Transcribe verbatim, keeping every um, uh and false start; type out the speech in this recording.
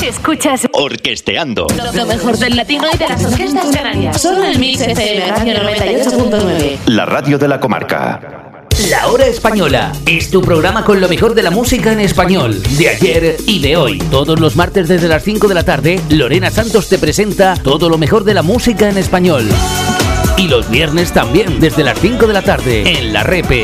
Escuchas Orquesteando. Lo, lo mejor del latino y de las orquestas canarias. Solo en Mix F M, Radio noventa y ocho punto nueve. La radio de la comarca. La Hora Española es tu programa con lo mejor de la música en español, de ayer y de hoy. Todos los martes desde las cinco de la tarde, Lorena Santos te presenta todo lo mejor de la música en español. Y los viernes también, desde las cinco de la tarde, en La Repe.